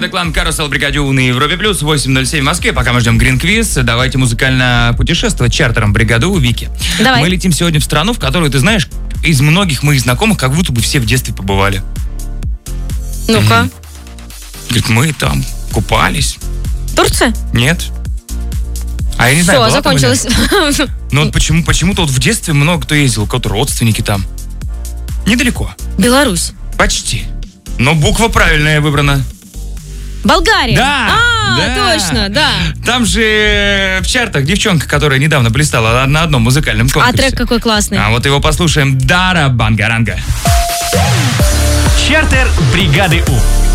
The Clan, Carousel, Бригаде У на Европе Плюс, 8:07 в Москве. Пока мы ждем Green Quiz, давайте музыкально путешествовать чартером Бригаду У Вики. Давай. Мы летим сегодня в страну, в которую, ты знаешь, из многих моих знакомых как будто бы все в детстве побывали. Ну-ка. Говорит, мы там купались. Турция? Нет. А я не знаю, Все, была там или нет? закончилось. Ну вот почему-то вот в детстве много кто ездил, у кого-то родственники там. Недалеко. Беларусь. Почти. Но буква правильная выбрана. Болгария. Да! Да. Точно, да. Там же в чартах девчонка, которая недавно блистала на одном музыкальном конкурсе. А трек какой классный. А вот его послушаем. Дара Бангаранга. Чартер бригады У.